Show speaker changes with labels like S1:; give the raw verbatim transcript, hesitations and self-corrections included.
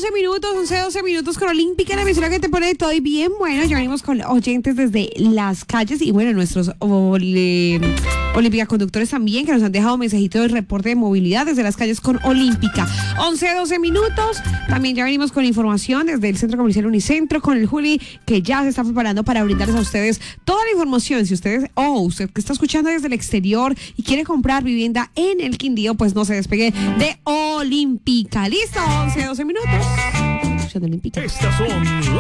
S1: doce minutos, once, doce minutos con Olímpica, la emisora que te pone todo y bien. Bueno, ya venimos con oyentes desde las calles y bueno, nuestros ole, Olímpica conductores también que nos han dejado mensajitos de reporte de movilidad desde las calles con Olímpica. once, doce minutos. También ya venimos con información desde el Centro Comercial Unicentro con el Juli que ya se está preparando para brindarles a ustedes toda la información. Si ustedes o oh, usted que está escuchando desde el exterior y quiere comprar vivienda en el Quindío, pues no se despegue de Olímpica. ¿Listo? once, doce minutos. Olímpica.
S2: Estas son